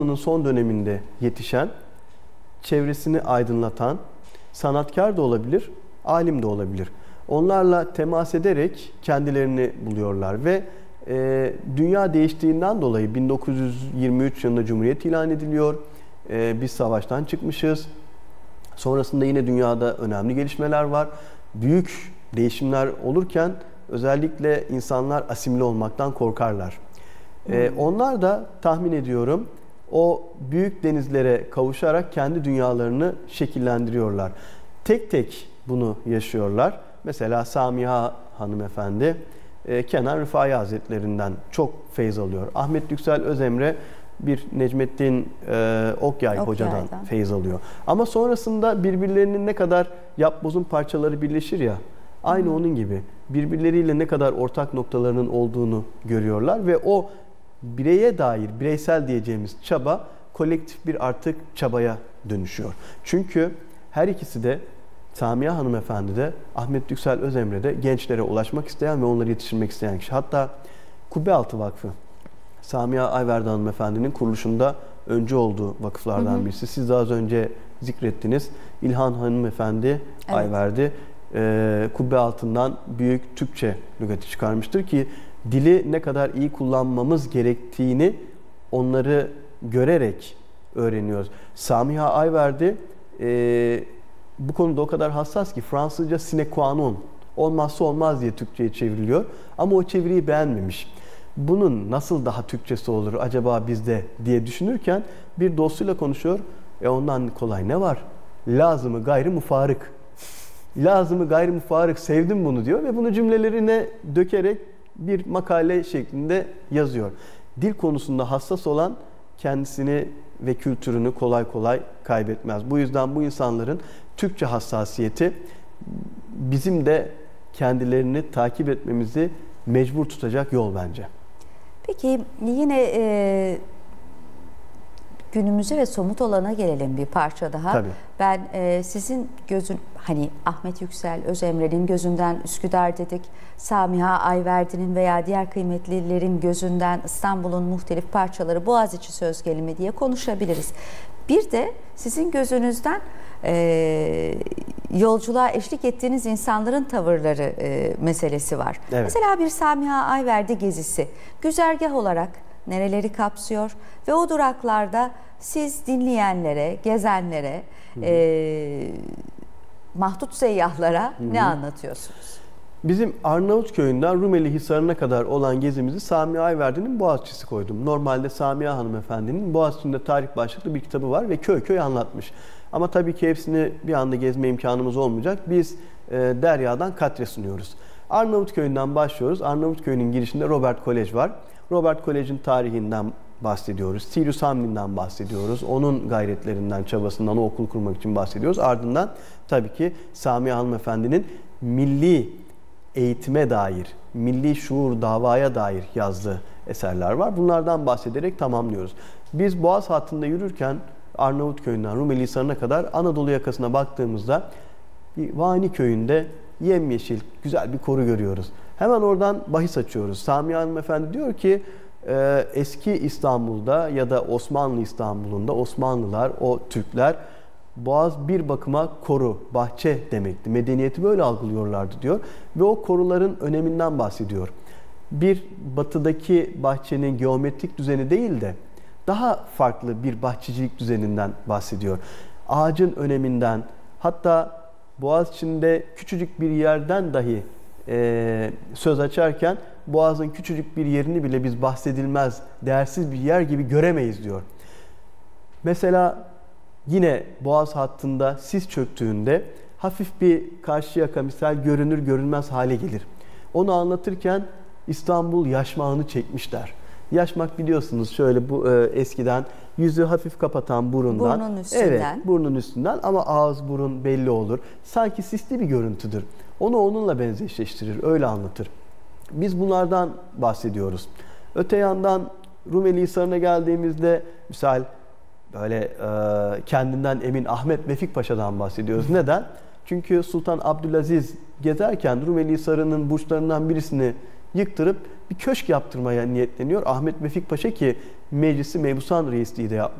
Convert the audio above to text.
son döneminde yetişen, çevresini aydınlatan, sanatkar da olabilir, alim de olabilir. Onlarla temas ederek kendilerini buluyorlar ve dünya değiştiğinden dolayı 1923 yılında Cumhuriyet ilan ediliyor. Biz savaştan çıkmışız. Sonrasında yine dünyada önemli gelişmeler var. Büyük değişimler olurken özellikle insanlar asimile olmaktan korkarlar. Onlar da tahmin ediyorum o büyük denizlere kavuşarak kendi dünyalarını şekillendiriyorlar. Tek tek bunu yaşıyorlar. Mesela Samiha hanımefendi Kenan Rıfai Hazretlerinden çok feyz alıyor. Ahmet Yüksel Özemre bir Necmettin Okyay hocadan feyz alıyor. Ama sonrasında birbirlerinin ne kadar yapbozun parçaları birleşir ya, aynı onun gibi birbirleriyle ne kadar ortak noktalarının olduğunu görüyorlar ve o bireye dair, bireysel diyeceğimiz çaba kolektif bir artık çabaya dönüşüyor. Çünkü her ikisi de, Samiha hanımefendi de, Ahmet Yüksel Özemre de gençlere ulaşmak isteyen ve onları yetiştirmek isteyen kişi. Hatta Kubbealtı Vakfı, Samiha Ayverdi hanımefendinin kuruluşunda öncü olduğu vakıflardan birisi. Siz de az önce zikrettiniz. İlhan hanımefendi, evet, Ayverdi kubbe altından büyük Türkçe lügati çıkarmıştır ki dili ne kadar iyi kullanmamız gerektiğini onları görerek öğreniyoruz. Samiha Ayverdi bu konuda o kadar hassas ki Fransızca sine qua non, olmazsa olmaz diye Türkçe'ye çevriliyor. Ama o çeviriyi beğenmemiş. Bunun nasıl daha Türkçesi olur acaba bizde diye düşünürken bir dostuyla konuşuyor. Ondan kolay ne var? Lazımı gayrı mufarık. Lazımı gayrı mufarık, sevdim bunu diyor ve bunu cümlelerine dökerek bir makale şeklinde yazıyor. Dil konusunda hassas olan kendisini ve kültürünü kolay kolay kaybetmez. Bu yüzden bu insanların Türkçe hassasiyeti bizim de kendilerini takip etmemizi mecbur tutacak yol bence. Peki yine günümüze ve somut olana gelelim bir parça daha. Tabii. Ben sizin hani Ahmet Yüksel Özemre'nin gözünden Üsküdar dedik, Samiha Ayverdi'nin veya diğer kıymetlilerin gözünden İstanbul'un muhtelif parçaları, Boğaziçi söz gelimi diye konuşabiliriz. Bir de sizin gözünüzden yolculuğa eşlik ettiğiniz insanların tavırları meselesi var. Evet. Mesela bir Samiha Ayverdi gezisi güzergah olarak nereleri kapsıyor ve o duraklarda siz dinleyenlere, gezenlere, mahdut seyyahlara ne anlatıyorsunuz? Bizim Arnavutköy'ünden Rumeli Hisarı'na kadar olan gezimizi Samiha Ayverdi'nin Boğaziçi'si koydum. Normalde Samiha hanımefendinin Boğaziçi'nde tarih başlıklı bir kitabı var ve köy köy anlatmış. Ama tabii ki hepsini bir anda gezme imkanımız olmayacak. Biz Derya'dan katre sunuyoruz. Arnavutköy'ünden başlıyoruz. Arnavutköy'ün girişinde Robert Kolej var. Robert Kolej'in tarihinden bahsediyoruz. Sirius Hamlin'den bahsediyoruz. Onun gayretlerinden, çabasından o okul kurmak için bahsediyoruz. Ardından tabii ki Samiha hanımefendinin milli eğitime dair, milli şuur, davaya dair yazdığı eserler var. Bunlardan bahsederek tamamlıyoruz. Biz Boğaz hattında yürürken Arnavutköy'ünden Rumeli Hisarı'na kadar Anadolu yakasına baktığımızda Vani Köyü'nde yemyeşil güzel bir koru görüyoruz. Hemen oradan bahis açıyoruz. Samiha hanımefendi diyor ki eski İstanbul'da ya da Osmanlı İstanbul'unda Osmanlılar, o Türkler, Boğaz bir bakıma koru, bahçe demekti. Medeniyeti böyle algılıyorlardı diyor. Ve o koruların öneminden bahsediyor. Bir batıdaki bahçenin geometrik düzeni değil de daha farklı bir bahçecilik düzeninden bahsediyor. Ağacın öneminden, hatta Boğaziçi'nde küçücük bir yerden dahi söz açarken Boğaz'ın küçücük bir yerini bile biz bahsedilmez, değersiz bir yer gibi göremeyiz diyor. Mesela yine Boğaz hattında sis çöktüğünde hafif bir karşı yaka misal görünür görünmez hale gelir. Onu anlatırken İstanbul yaşmağını çekmişler. Yaşmak biliyorsunuz şöyle bu eskiden yüzü hafif kapatan burundan. Burnun üstünden. Evet, burnun üstünden ama ağız burun belli olur. Sanki sisli bir görüntüdür. Onu onunla benzeşleştirir, öyle anlatır. Biz bunlardan bahsediyoruz. Öte yandan Rumeli Hisarı'na geldiğimizde misal böyle kendinden emin Ahmet Vefik Paşa'dan bahsediyoruz. Neden? Çünkü Sultan Abdülaziz gezerken Rumeli Hisarı'nın burçlarından birisini yıktırıp bir köşk yaptırmaya niyetleniyor. Ahmet Vefik Paşa ki meclisi mebusan reisliği de